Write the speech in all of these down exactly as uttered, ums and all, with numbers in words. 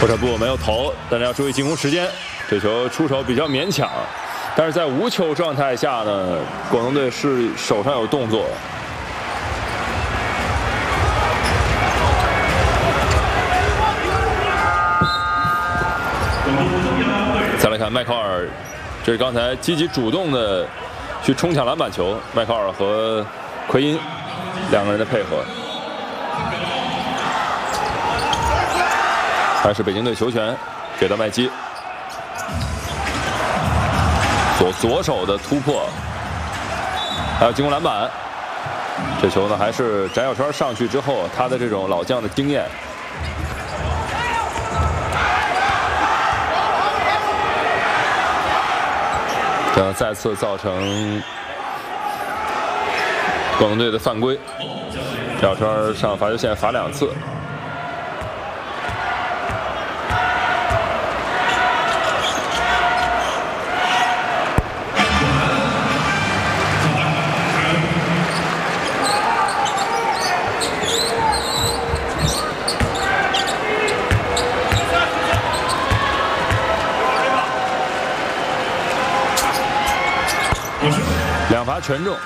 不撤步没有投，但是要注意进攻时间。这球出手比较勉强，但是在无球状态下呢，广东队是手上有动作。再来看迈考尔，这是刚才积极主动的去冲抢篮板球，迈考尔和奎因两个人的配合。 还是北京队球权给到麦基，左左手的突破，还有进攻篮板。这球呢，还是翟小川上去之后，他的这种老将的经验。这样再次造成广东队的犯规，翟小川上罚球线罚两次。 两罚全中。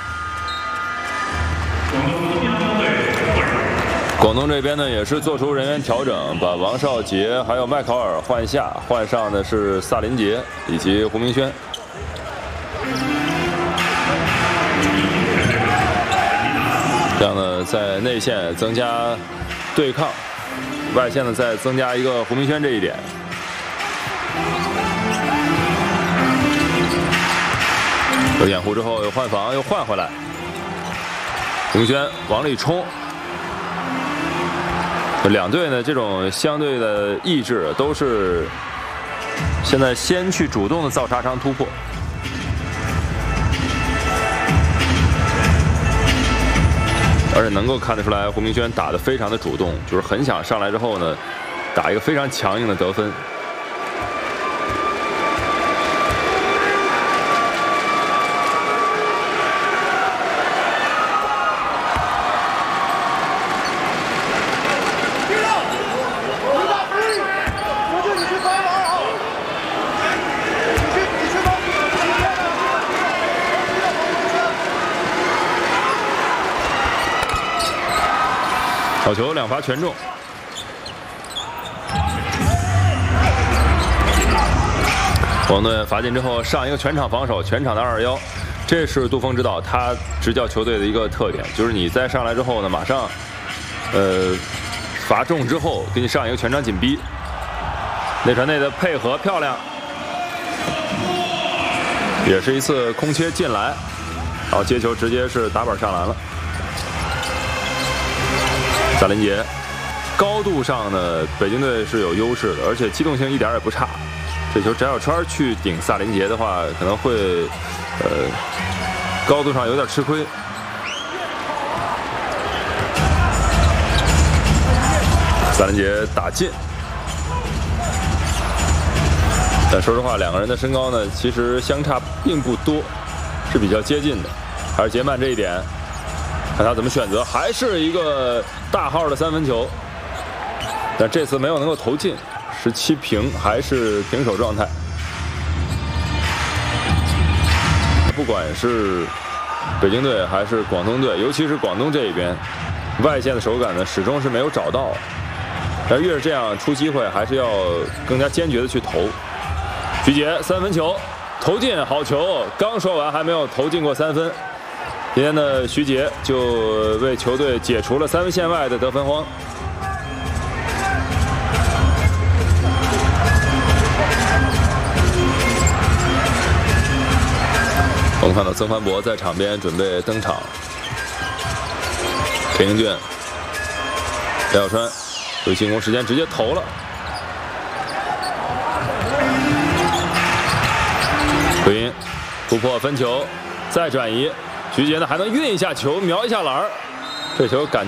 广东这边呢也是做出人员调整，把王少杰还有麦考尔换下，换上的是萨林杰以及胡明轩。这样呢，在内线增加对抗，外线呢再增加一个胡明轩这一点。 有掩护之后，又换防，又换回来。胡明轩往里冲，两队呢这种相对的意志都是现在先去主动的造杀伤突破。而且能够看得出来，胡明轩打得非常的主动，就是很想上来之后呢，打一个非常强硬的得分。 好球，两罚全中。广东队罚进之后，上一个全场防守，全场的二二幺，这是杜锋指导他执教球队的一个特点，就是你再上来之后呢，马上，呃，罚中之后，给你上一个全场紧逼。内传内的配合漂亮，也是一次空切进来，然后接球直接是打板上篮了。 萨林杰，高度上呢，北京队是有优势的，而且机动性一点也不差。这球翟小川去顶萨林杰的话，可能会，呃，高度上有点吃亏。萨林杰打进，但说实话，两个人的身高呢，其实相差并不多，是比较接近的。还是杰曼这一点。 看他怎么选择，还是一个大号的三分球，但这次没有能够投进，十七平还是平手状态。不管是北京队还是广东队，尤其是广东这一边，外线的手感呢始终是没有找到，但越是这样出机会，还是要更加坚决的去投。徐杰三分球投进，好球！刚说完还没有投进过三分。 今天的徐杰就为球队解除了三分线外的得分荒。我们看到曾凡博在场边准备登场，田英俊、翟小川有进攻时间直接投了，奎因突破分球，再转移。 徐杰呢还能运一下球，瞄一下篮儿，这球感觉。